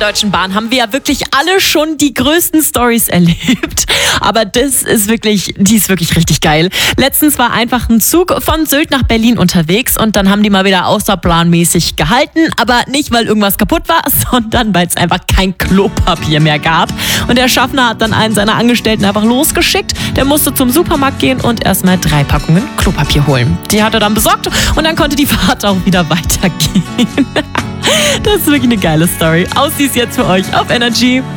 Deutschen Bahn haben wir ja wirklich alle schon die größten Stories erlebt. Aber die ist wirklich richtig geil. Letztens war einfach ein Zug von Sylt nach Berlin unterwegs und dann haben die mal wieder außerplanmäßig gehalten. Aber nicht, weil irgendwas kaputt war, sondern weil es einfach kein Klopapier mehr gab. Und der Schaffner hat dann einen seiner Angestellten einfach losgeschickt. Der musste zum Supermarkt gehen und erstmal 3 Packungen Klopapier holen. Die hat er dann besorgt und dann konnte die Fahrt auch wieder weitergehen. Das ist wirklich eine geile Story. Aussies jetzt für euch auf Energy.